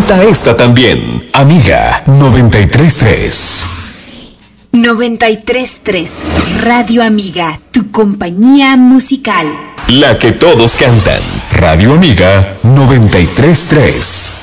Disfruta esta también. Amiga 93.3. 93.3 Radio Amiga, tu compañía musical. La que todos cantan. Radio Amiga 93.3.